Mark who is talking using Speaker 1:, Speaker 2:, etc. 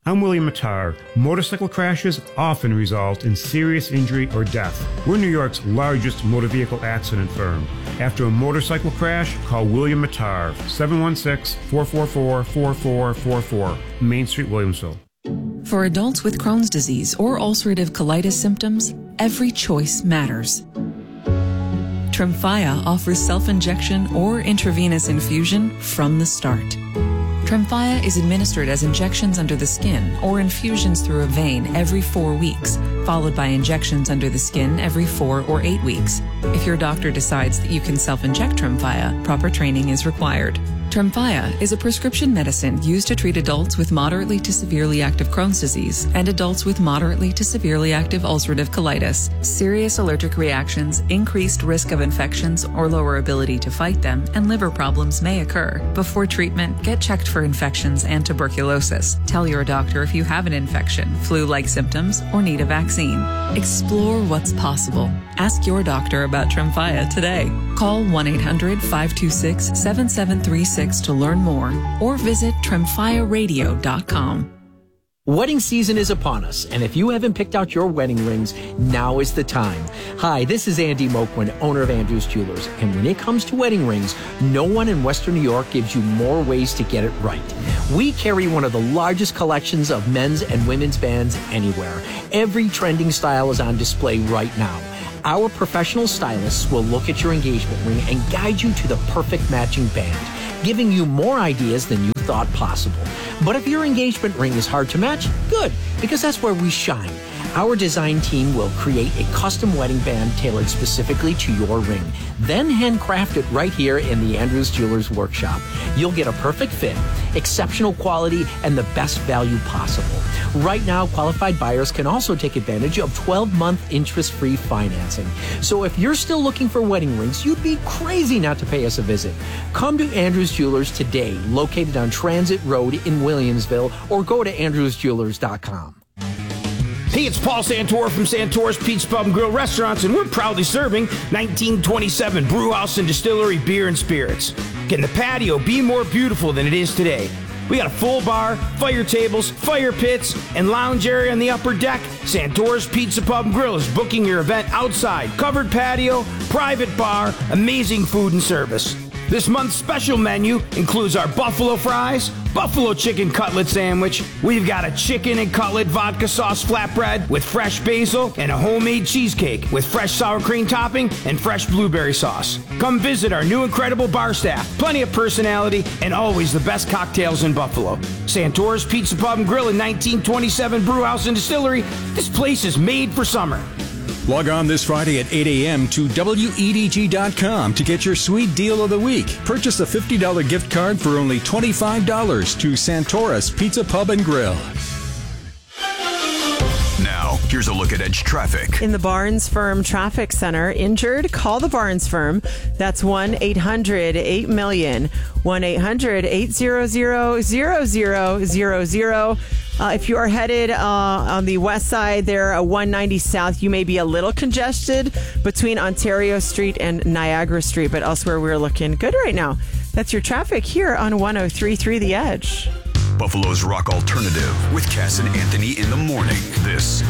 Speaker 1: I'm William Mattar. Motorcycle crashes often result in serious injury or death. We're New York's largest motor vehicle accident firm. After a motorcycle crash, call William Mattar, 716-444-4444, Main Street, Williamsville.
Speaker 2: For adults with Crohn's disease or ulcerative colitis symptoms, every choice matters. Tremfya offers self-injection or intravenous infusion from the start. Tremfya is administered as injections under the skin or infusions through a vein every 4 weeks, followed by injections under the skin every 4 or 8 weeks. If your doctor decides that you can self-inject Tremfya, proper training is required. Tremfya is a prescription medicine used to treat adults with moderately to severely active Crohn's disease and adults with moderately to severely active ulcerative colitis. Serious allergic reactions, increased risk of infections or lower ability to fight them, and liver problems may occur. Before treatment, get checked for infections and tuberculosis. Tell your doctor if you have an infection, flu-like symptoms, or need a vaccine. Explore what's possible. Ask your doctor about Tremfya today. Call 1-800-526-7736 to learn more or visit tremfyaradio.com.
Speaker 3: Wedding season is upon us, and if you haven't picked out your wedding rings, now is the time. Hi, this is Andy Moquin, owner of Andrews Jewelers, and when it comes to wedding rings, no one in Western New York gives you more ways to get it right. We carry one of the largest collections of men's and women's bands anywhere. Every trending style is on display right now. Our professional stylists will look at your engagement ring and guide you to the perfect matching band, giving you more ideas than you thought possible. But if your engagement ring is hard to match, good, because that's where we shine. Our design team will create a custom wedding band tailored specifically to your ring, then handcraft it right here in the Andrews Jewelers workshop. You'll get a perfect fit, exceptional quality, and the best value possible. Right now, qualified buyers can also take advantage of 12-month interest-free financing. So if you're still looking for wedding rings, you'd be crazy not to pay us a visit. Come to Andrews Jewelers today, located on Transit Road in Williamsville, or go to andrewsjewelers.com.
Speaker 4: Hey, it's Paul Santor from Santor's Pizza Pub and Grill Restaurants, and we're proudly serving 1927 Brewhouse and Distillery Beer and Spirits. Can the patio be more beautiful than it is today? We got a full bar, fire tables, fire pits, and lounge area on the upper deck. Santor's Pizza Pub and Grill is booking your event outside. Covered patio, private bar, amazing food and service. This month's special menu includes our buffalo fries, buffalo chicken cutlet sandwich. We've got a chicken and cutlet vodka sauce flatbread with fresh basil and a homemade cheesecake with fresh sour cream topping and fresh blueberry sauce. Come visit our new incredible bar staff, plenty of personality, and always the best cocktails in Buffalo. Santor's Pizza Pub and Grill in 1927 Brewhouse and Distillery. This place is made for summer.
Speaker 5: Log on this Friday at 8 a.m. to WEDG.com to get your sweet deal of the week. Purchase a $50 gift card for only $25 to Santora's Pizza Pub and Grill.
Speaker 6: Now, here's a look at Edge traffic.
Speaker 7: In the Barnes Firm Traffic Center, injured? Call the Barnes Firm. That's 1-800-8-MILLION. 1-800-800-0000. If you are headed on the west side there, 190 south, you may be a little congested between Ontario Street and Niagara Street, but elsewhere we're looking good right now. That's your traffic here on 103.3 The Edge.
Speaker 6: Buffalo's Rock Alternative with Cass and Anthony in the morning. This